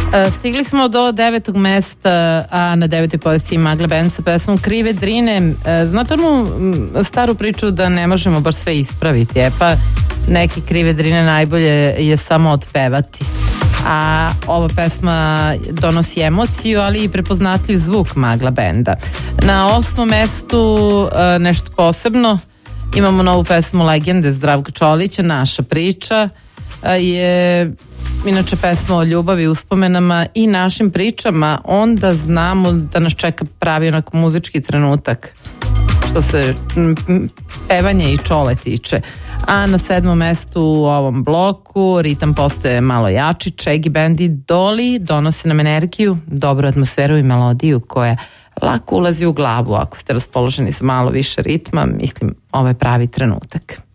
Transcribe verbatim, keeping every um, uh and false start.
Stigli smo do devetog mesta, a na devetoj poziciji Magla Band sa pesmom Krive drine. Znate onu staru priču da ne možemo baš sve ispraviti, e pa neke krive drine najbolje je samo otpevati. A ova pesma donosi emociju, ali i prepoznatljiv zvuk Magla Benda. Na osmom mestu nešto posebno, imamo novu pesmu legende Zdravka Čolića, Naša priča. Je inače pesma o ljubavi, uspomenama i našim pričama. Onda znamo da nas čeka pravi onako muzički trenutak što se pevanje i Čole tiče. A na sedmom mestu u ovom bloku ritam postaje malo jači. Čegi Band i Doli donose nam energiju, dobru atmosferu i melodiju koja lako ulazi u glavu. Ako ste raspoloženi za malo više ritma, mislim, ovo je pravi trenutak.